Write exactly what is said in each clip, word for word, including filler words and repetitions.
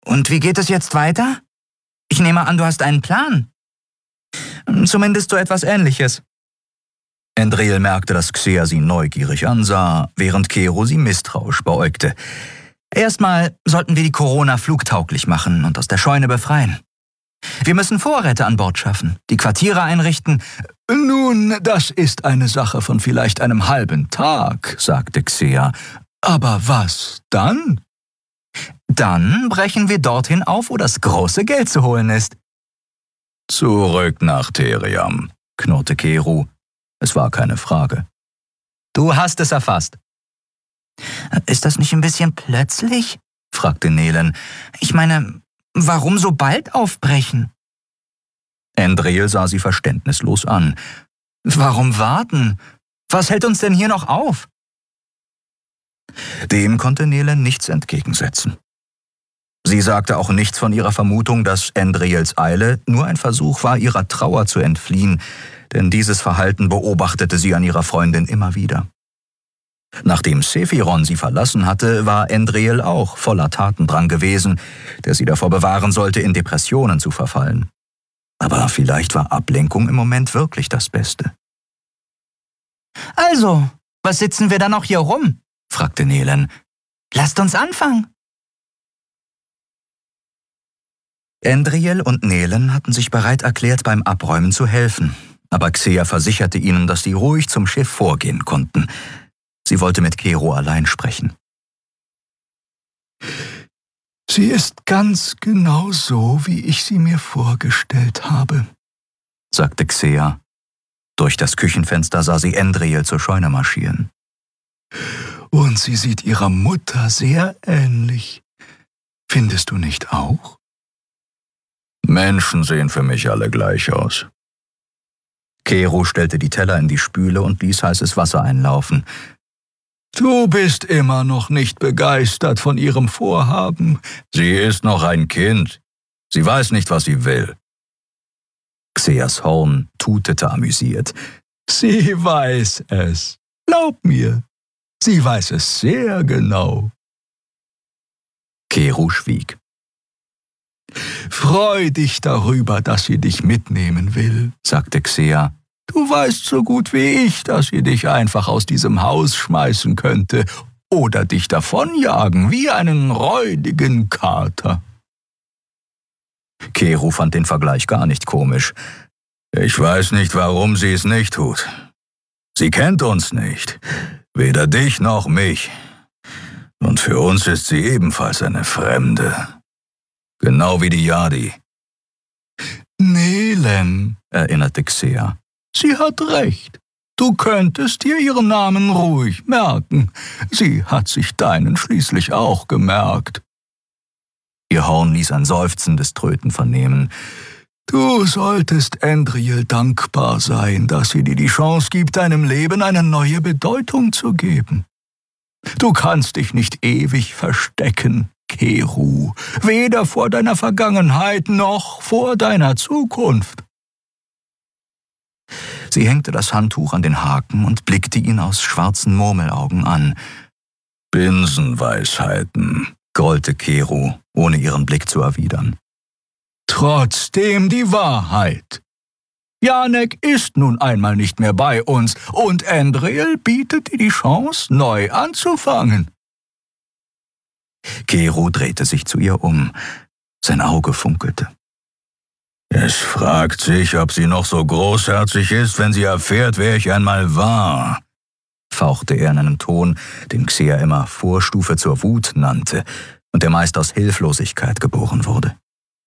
Und wie geht es jetzt weiter? Ich nehme an, du hast einen Plan. Zumindest so etwas Ähnliches. Endril merkte, dass Xea sie neugierig ansah, während Kero sie misstrauisch beäugte. Erstmal sollten wir die Corona flugtauglich machen und aus der Scheune befreien. Wir müssen Vorräte an Bord schaffen, die Quartiere einrichten. Nun, das ist eine Sache von vielleicht einem halben Tag, sagte Xea. Aber was dann? Dann brechen wir dorthin auf, wo das große Geld zu holen ist. Zurück nach Theriam, knurrte Kero. Es war keine Frage. Du hast es erfasst. Ist das nicht ein bisschen plötzlich? Fragte Nelen. Ich meine, warum so bald aufbrechen? Endril sah sie verständnislos an. Warum warten? Was hält uns denn hier noch auf? Dem konnte Nelen nichts entgegensetzen. Sie sagte auch nichts von ihrer Vermutung, dass Endrils Eile nur ein Versuch war, ihrer Trauer zu entfliehen, denn dieses Verhalten beobachtete sie an ihrer Freundin immer wieder. Nachdem Sephiron sie verlassen hatte, war Endril auch voller Tatendrang gewesen, der sie davor bewahren sollte, in Depressionen zu verfallen. Aber vielleicht war Ablenkung im Moment wirklich das Beste. Also, was sitzen wir da noch hier rum? Fragte Nelen. Lasst uns anfangen. Endril und Nelen hatten sich bereit erklärt, beim Abräumen zu helfen, aber Xea versicherte ihnen, dass sie ruhig zum Schiff vorgehen konnten. Sie wollte mit Kero allein sprechen. Sie ist ganz genau so, wie ich sie mir vorgestellt habe, sagte Xea. Durch das Küchenfenster sah sie Endril zur Scheune marschieren. Und sie sieht ihrer Mutter sehr ähnlich. Findest du nicht auch? Menschen sehen für mich alle gleich aus. Kero stellte die Teller in die Spüle und ließ heißes Wasser einlaufen. Du bist immer noch nicht begeistert von ihrem Vorhaben. Sie ist noch ein Kind. Sie weiß nicht, was sie will. Xeas Horn tutete amüsiert. Sie weiß es. Glaub mir, sie weiß es sehr genau. Kero schwieg. Freu dich darüber, dass sie dich mitnehmen will, sagte Xea. Du weißt so gut wie ich, dass sie dich einfach aus diesem Haus schmeißen könnte oder dich davonjagen wie einen räudigen Kater. Kero fand den Vergleich gar nicht komisch. Ich weiß nicht, warum sie es nicht tut. Sie kennt uns nicht, weder dich noch mich. Und für uns ist sie ebenfalls eine Fremde. Genau wie die Yadi. Nelen, erinnerte Xea. Sie hat recht. Du könntest dir ihren Namen ruhig merken. Sie hat sich deinen schließlich auch gemerkt. Ihr Horn ließ ein seufzendes Tröten vernehmen. Du solltest Endril dankbar sein, dass sie dir die Chance gibt, deinem Leben eine neue Bedeutung zu geben. Du kannst dich nicht ewig verstecken, Kero, weder vor deiner Vergangenheit noch vor deiner Zukunft. Sie hängte das Handtuch an den Haken und blickte ihn aus schwarzen Murmelaugen an. Binsenweisheiten, grollte Kero, ohne ihren Blick zu erwidern. Trotzdem die Wahrheit. Janek ist nun einmal nicht mehr bei uns und Endril bietet dir die Chance, neu anzufangen. Kero drehte sich zu ihr um. Sein Auge funkelte. Es fragt sich, ob sie noch so großherzig ist, wenn sie erfährt, wer ich einmal war, fauchte er in einem Ton, den Xea immer Vorstufe zur Wut nannte und der meist aus Hilflosigkeit geboren wurde.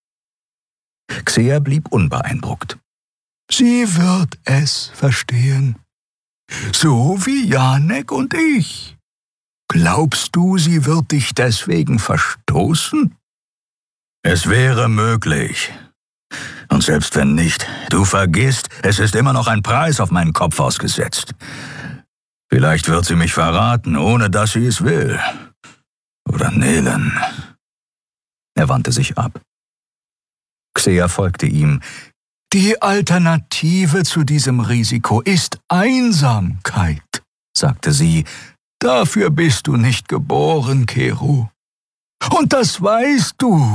Xea blieb unbeeindruckt. Sie wird es verstehen. So wie Janek und ich. Glaubst du, sie wird dich deswegen verstoßen? Es wäre möglich. Und selbst wenn nicht, du vergisst, es ist immer noch ein Preis auf meinen Kopf ausgesetzt. Vielleicht wird sie mich verraten, ohne dass sie es will. Oder Nelen. Er wandte sich ab. Xea folgte ihm. Die Alternative zu diesem Risiko ist Einsamkeit, sagte sie. Dafür bist du nicht geboren, Kero. Und das weißt du.